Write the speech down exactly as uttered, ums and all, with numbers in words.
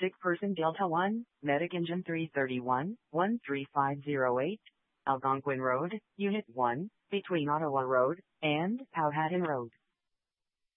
Sick person Delta one, Medic Engine three thirty-one, one three five zero eight, Algonquin Road, Unit one, between Ottawa Road and Powhatan Road.